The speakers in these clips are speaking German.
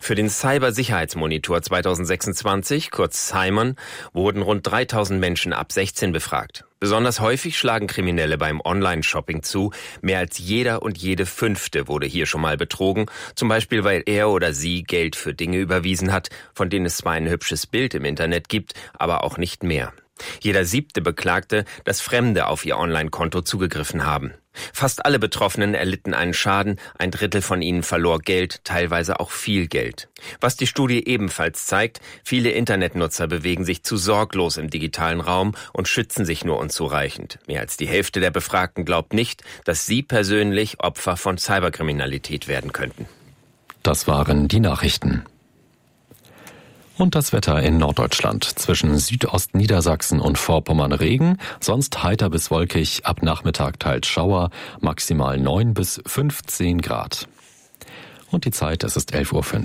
Für den Cybersicherheitsmonitor 2026, kurz Simon, wurden rund 3000 Menschen ab 16 befragt. Besonders häufig schlagen Kriminelle beim Online-Shopping zu. Mehr als jeder und jede Fünfte wurde hier schon mal betrogen. Zum Beispiel, weil er oder sie Geld für Dinge überwiesen hat, von denen es zwar ein hübsches Bild im Internet gibt, aber auch nicht mehr. Jeder 7. beklagte, dass Fremde auf ihr Online-Konto zugegriffen haben. Fast alle Betroffenen erlitten einen Schaden, ein Drittel von ihnen verlor Geld, teilweise auch viel Geld. Was die Studie ebenfalls zeigt, viele Internetnutzer bewegen sich zu sorglos im digitalen Raum und schützen sich nur unzureichend. Mehr als die Hälfte der Befragten glaubt nicht, dass sie persönlich Opfer von Cyberkriminalität werden könnten. Das waren die Nachrichten. Und das Wetter in Norddeutschland. Zwischen Südostniedersachsen und Vorpommern Regen, sonst heiter bis wolkig, ab Nachmittag teils Schauer, maximal 9 bis 15 Grad. Und die Zeit, es ist 11:05 Uhr.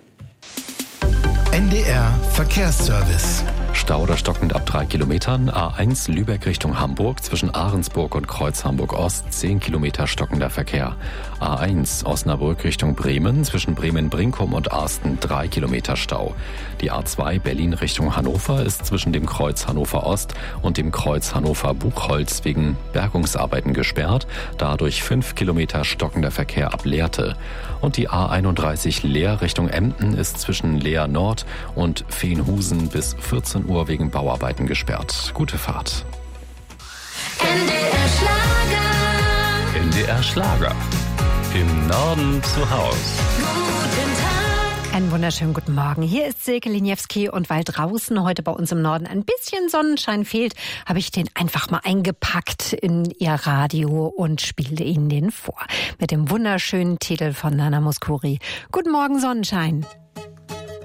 NDR Verkehrsservice. Stau oder stockend ab 3 Kilometern. A1 Lübeck Richtung Hamburg zwischen Ahrensburg und Kreuz Hamburg-Ost 10 Kilometer stockender Verkehr. A1 Osnabrück Richtung Bremen zwischen Bremen-Brinkum und Arsten 3 Kilometer Stau. Die A2 Berlin Richtung Hannover ist zwischen dem Kreuz Hannover-Ost und dem Kreuz Hannover-Buchholz wegen Bergungsarbeiten gesperrt. Dadurch 5 Kilometer stockender Verkehr ab Lehrte. Und die A31 Leer Richtung Emden ist zwischen Leer Nord und Veenhusen bis 14 Uhr wegen Bauarbeiten gesperrt. Gute Fahrt. NDR Schlager. NDR Schlager. Im Norden zu Haus. Guten Tag. Einen wunderschönen guten Morgen. Hier ist Silke Liniewski und weil draußen heute bei uns im Norden ein bisschen Sonnenschein fehlt, habe ich den einfach mal eingepackt in Ihr Radio und spiele Ihnen den vor. Mit dem wunderschönen Titel von Nana Mouskouri. Guten Morgen, Sonnenschein.